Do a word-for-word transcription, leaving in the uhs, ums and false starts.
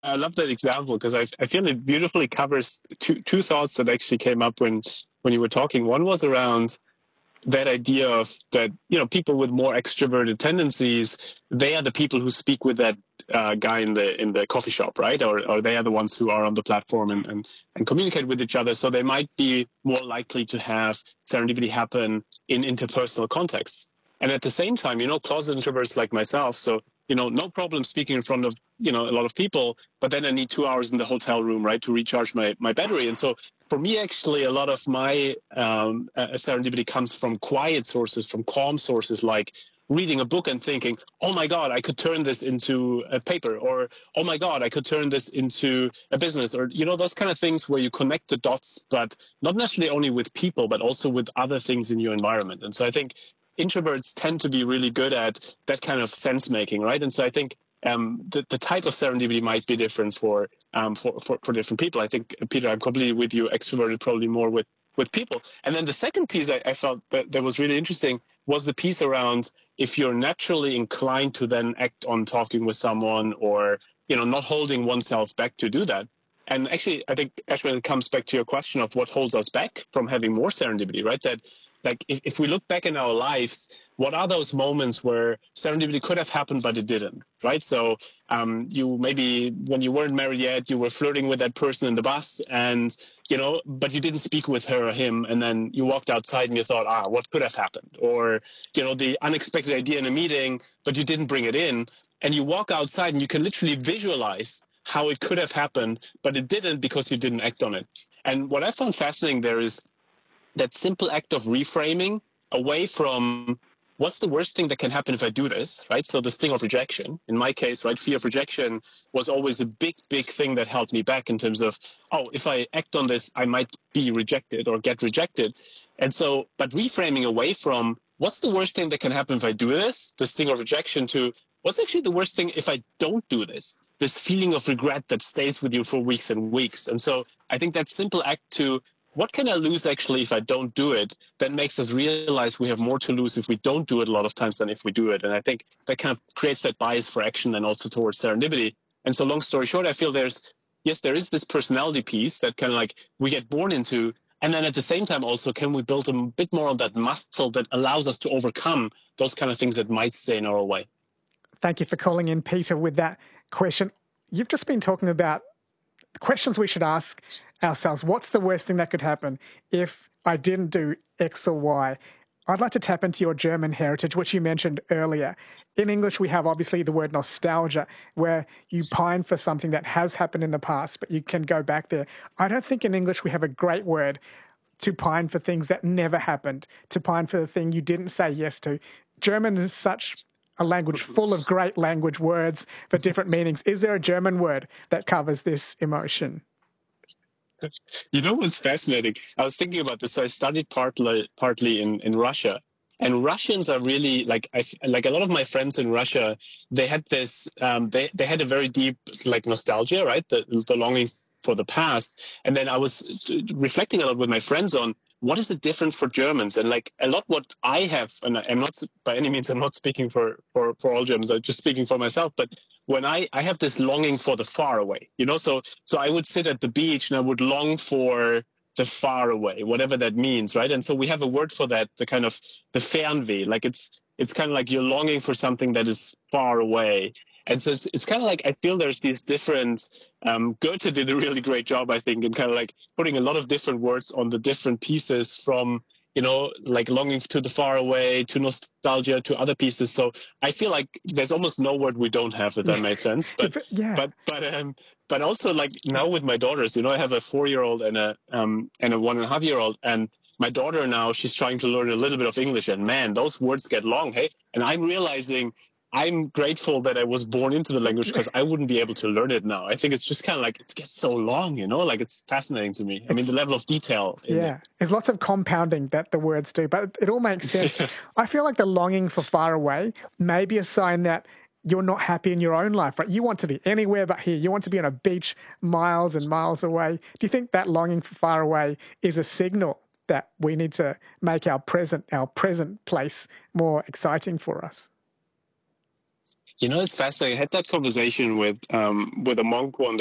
I love that example because I, I feel it beautifully covers two two thoughts that actually came up when when you were talking. One was around that idea of that, you know, people with more extroverted tendencies, they are the people who speak with that uh, guy in the in the coffee shop, right? Or or they are the ones who are on the platform and, and, and communicate with each other. So they might be more likely to have serendipity happen in interpersonal contexts. And at the same time, you know, closet introverts like myself, so, you know, no problem speaking in front of, you know, a lot of people, but then I need two hours in the hotel room, right, to recharge my, my battery. And so for me, actually, a lot of my um, uh, serendipity comes from quiet sources, from calm sources, like reading a book and thinking, oh my God, I could turn this into a paper, or oh my God, I could turn this into a business, or, you know, those kind of things where you connect the dots, but not necessarily only with people, but also with other things in your environment. And so I think introverts tend to be really good at that kind of sense making, right? And so I think um, the, the type of serendipity might be different for, um, for, for, for different people. I think, Peter, I'm completely with you, extroverted probably more with, with people. And then the second piece I, I felt that, that was really interesting was the piece around if you're naturally inclined to then act on talking with someone or, you know, not holding oneself back to do that. And actually, I think, actually, it comes back to your question of what holds us back from having more serendipity, right? That, like, if, if we look back in our lives, what are those moments where serendipity could have happened, but it didn't, right? So um, you maybe, when you weren't married yet, you were flirting with that person in the bus and, you know, but you didn't speak with her or him. And then you walked outside and you thought, ah, what could have happened? Or, you know, the unexpected idea in a meeting, but you didn't bring it in. And you walk outside and you can literally visualize how it could have happened, but it didn't because you didn't act on it. And what I found fascinating there is that simple act of reframing away from what's the worst thing that can happen if I do this, right? So the sting of rejection, in my case, right, fear of rejection was always a big, big thing that held me back in terms of, oh, if I act on this, I might be rejected or get rejected. And so, but reframing away from what's the worst thing that can happen if I do this, the sting of rejection, to what's actually the worst thing if I don't do this, this feeling of regret that stays with you for weeks and weeks. And so I think that simple act to what can I lose actually if I don't do it, that makes us realize we have more to lose if we don't do it a lot of times than if we do it. And I think that kind of creates that bias for action and also towards serendipity. And so long story short, I feel there's, yes, there is this personality piece that kind of like we get born into. And then at the same time also, can we build a bit more of that muscle that allows us to overcome those kind of things that might stay in our way? Thank you for calling in, Peter, with that question. You've just been talking about the questions we should ask ourselves. What's the worst thing that could happen if I didn't do X or Y? I'd like to tap into your German heritage, which you mentioned earlier. In English, we have obviously the word nostalgia, where you pine for something that has happened in the past, but you can go back there. I don't think in English we have a great word to pine for things that never happened, to pine for the thing you didn't say yes to. German is such a language full of great language words for different meanings. Is there a German word that covers this emotion? You know what's fascinating? I was thinking about this. So I studied partly partly in, in Russia, and Russians are really like I like a lot of my friends in Russia. They had this. Um, they they had a very deep like nostalgia, right? The the longing for the past. And then I was reflecting a lot with my friends on what is the difference for Germans, and like a lot what I have. And I'm not by any means I'm not speaking for for for all Germans. I'm just speaking for myself, but. When I, I have this longing for the far away, you know, so so I would sit at the beach and I would long for the far away, whatever that means, right? And so we have a word for that, the kind of the Fernweh, like it's it's kind of like you're longing for something that is far away. And so it's, it's kind of like I feel there's these different, um, Goethe did a really great job, I think, in kind of like putting a lot of different words on the different pieces from, you know, like longing to the far away, to nostalgia, to other pieces. So I feel like there's almost no word we don't have, if that Yeah. made sense. But yeah. but but um, but also like now with my daughters, you know, I have a four-year-old and a um and a one and a half year old, and my daughter now she's trying to learn a little bit of English, and man, those words get long, hey. And I'm realizing. I'm grateful that I was born into the language because I wouldn't be able to learn it now. I think it's just kind of like, it gets so long, you know, like it's fascinating to me. I mean, the level of detail. In yeah. there. There's lots of compounding that the words do, but it all makes sense. I feel like the longing for far away may be a sign that you're not happy in your own life, right? You want to be anywhere but here. You want to be on a beach miles and miles away. Do you think that longing for far away is a signal that we need to make our present, our present place more exciting for us? You know, it's fascinating. I had that conversation with um, with a monk one